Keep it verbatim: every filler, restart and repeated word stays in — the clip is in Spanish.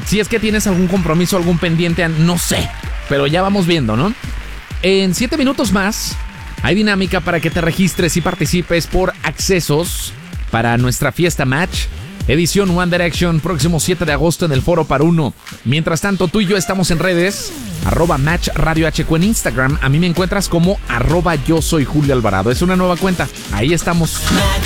Si es que tienes algún compromiso, algún pendiente, no sé, pero ya vamos viendo, ¿no? En siete minutos más hay dinámica para que te registres y participes por accesos para nuestra fiesta Match, edición One Direction, próximo siete de agosto en el Foro Par Uno. Mientras tanto, tú y yo estamos en redes, arroba Match Radio H Q en Instagram. A mí me encuentras como arroba yo soy Julio Alvarado. Es una nueva cuenta, ahí estamos. Match